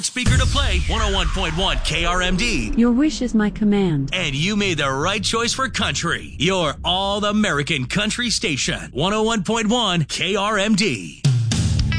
Speaker to play 101.1 KRMD. Your wish is my command. And you made the right choice for country. Your all-American country station. 101.1 KRMD.